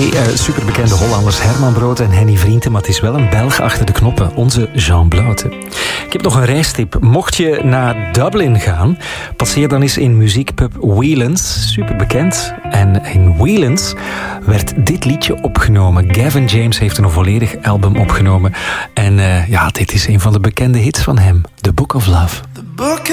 Twee superbekende Hollanders, Herman Brood en Henny Vrienden, maar het is wel een Belg achter de knoppen, onze Jean Blouten. Ik heb nog een reistip. Mocht je naar Dublin gaan, passeer dan eens in muziekpub Whelan's, superbekend. En in Whelan's werd dit liedje opgenomen. Gavin James heeft een volledig album opgenomen. En dit is een van de bekende hits van hem, The Book of Love.